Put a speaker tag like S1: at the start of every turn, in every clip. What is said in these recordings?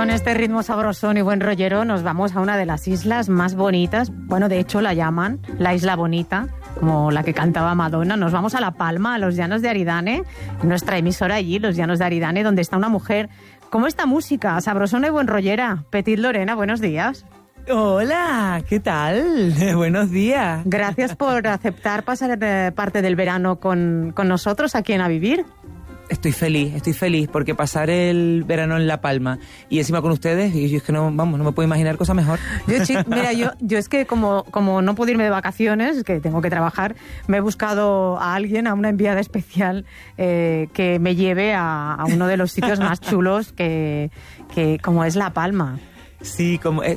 S1: con este ritmo sabrosón y buen rollero nos vamos a una de las islas más bonitas. Bueno, de hecho la llaman la Isla Bonita, como la que cantaba Madonna. Nos vamos a La Palma, a los Llanos de Aridane, nuestra emisora allí, los Llanos de Aridane, donde está una mujer como esta música, sabrosona y buen rollera. Petit Lorena, buenos días.
S2: Hola, ¿qué tal? Buenos días.
S1: Gracias por aceptar pasar parte del verano con nosotros aquí en A Vivir.
S2: Estoy feliz, porque pasar el verano en La Palma y encima con ustedes, y yo es que no me puedo imaginar cosa mejor.
S1: Mira, yo es que como no puedo irme de vacaciones, que tengo que trabajar, me he buscado a alguien, a una enviada especial, que me lleve a uno de los sitios más chulos que como es La Palma.
S2: Sí,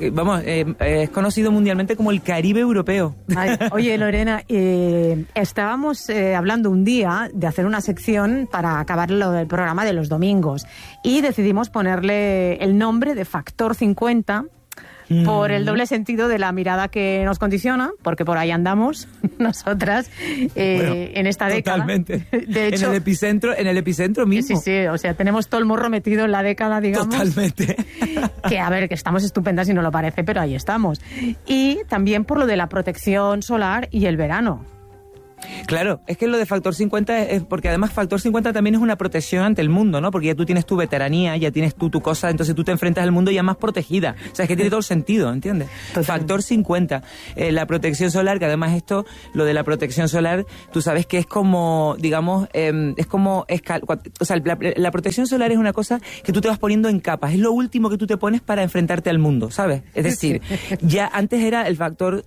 S2: es conocido mundialmente como el Caribe europeo.
S1: Ay, oye, Lorena, estábamos hablando un día de hacer una sección para acabar lo del programa de los domingos y decidimos ponerle el nombre de Factor 50 por el doble sentido de la mirada que nos condiciona, porque por ahí andamos nosotras en esta década.
S2: Totalmente.
S1: De hecho,
S2: en el epicentro mismo.
S1: Sí, o sea, tenemos todo el morro metido en la década, digamos.
S2: Totalmente.
S1: Que a ver, que estamos estupendas y no lo parece, pero ahí estamos. Y también por lo de la protección solar y el verano.
S2: Claro, es que lo de Factor 50 es porque además Factor 50 también es una protección ante el mundo, ¿no? Porque ya tú tienes tu veteranía, ya tienes tu cosa, entonces tú te enfrentas al mundo ya más protegida. O sea, es que tiene todo el sentido, ¿entiendes? Total. Factor 50, la protección solar, que además lo de la protección solar, tú sabes que es como, digamos, es como, o sea, la protección solar es una cosa que tú te vas poniendo en capas, es lo último que tú te pones para enfrentarte al mundo, ¿sabes? Es decir, ya antes era el factor,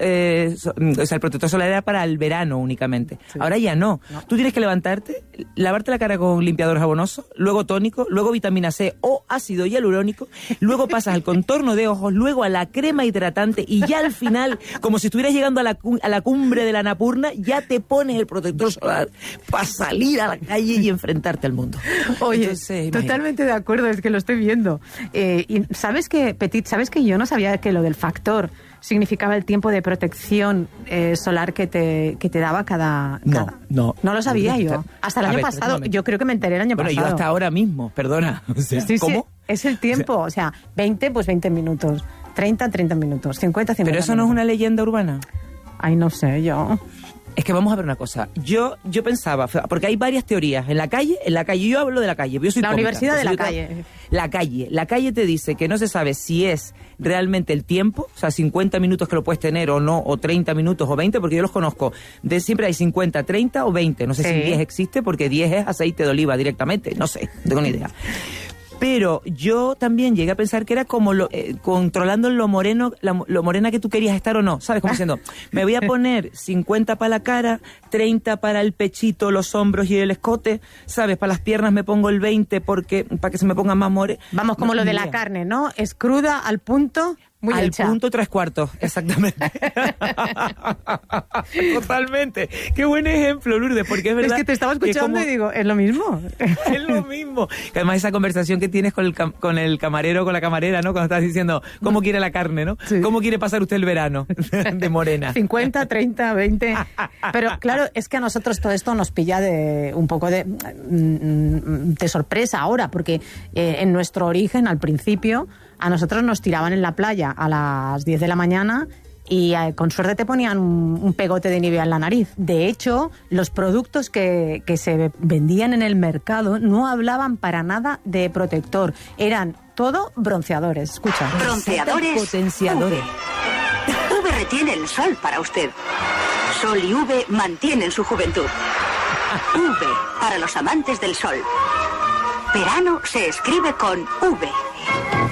S2: o sea, el protector solar era para el verano únicamente. Sí. Ahora ya no. Tú tienes que levantarte, lavarte la cara con limpiador jabonoso, luego tónico, luego vitamina C o ácido hialurónico, luego pasas al contorno de ojos, luego a la crema hidratante y ya al final, como si estuvieras llegando a la cumbre de la Annapurna, ya te pones el protector solar para salir a la calle y enfrentarte al mundo.
S1: Oye, entonces, totalmente de acuerdo, es que lo estoy viendo. Y ¿sabes qué, Petit? ¿Sabes que yo no sabía que lo del factor significaba el tiempo de protección solar que te daba cada... No lo sabía yo. Hasta el año pasado, yo creo que me enteré el año pasado.
S2: Bueno, yo hasta ahora mismo, perdona. O sea,
S1: sí,
S2: ¿cómo?
S1: Sí, es el tiempo, o sea, 20 minutos, 30 minutos, 50
S2: Pero eso no es una leyenda urbana.
S1: Ay, no sé, yo...
S2: Es que vamos a ver una cosa. Yo pensaba, porque hay varias teorías. En la calle, yo hablo de la calle. Yo soy
S1: la
S2: cómica,
S1: universidad de la calle.
S2: La calle te dice que no se sabe si es realmente el tiempo, o sea, 50 minutos que lo puedes tener o no, o 30 minutos o 20, porque yo los conozco. Siempre hay 50, 30 o 20. No sé si 10 existe, porque 10 es aceite de oliva directamente. No sé, no tengo ni idea. Pero yo también llegué a pensar que era como controlando lo morena que tú querías estar o no, ¿sabes? Como diciendo, me voy a poner 50 para la cara, 30 para el pechito, los hombros y el escote, ¿sabes? Para las piernas me pongo el 20 para que se me pongan más more.
S1: Vamos, como lo de la carne, ¿no? Es cruda, al punto... Muy
S2: al
S1: hecha.
S2: punto 3/4, exactamente. Totalmente. Qué buen ejemplo, Lourdes, porque es verdad.
S1: Es que te estaba escuchando y digo, es lo mismo.
S2: Es lo mismo. Que además esa conversación que tienes con el camarero, con la camarera, ¿no? Cuando estás diciendo, ¿cómo quiere la carne, no? Sí. ¿Cómo quiere pasar usted el verano de morena?
S1: 50, 30, 20. Pero claro, es que a nosotros todo esto nos pilla un poco de sorpresa ahora, porque en nuestro origen, al principio, a nosotros nos tiraban en la playa a las 10 de la mañana y con suerte te ponían un pegote de Nivea en la nariz. De hecho, los productos que se vendían en el mercado no hablaban para nada de protector. Eran todo bronceadores. Escucha.
S3: Bronceadores.
S2: Potenciadores.
S3: V retiene el sol para usted. Sol y V mantienen su juventud. V para los amantes del sol. Verano se escribe con V.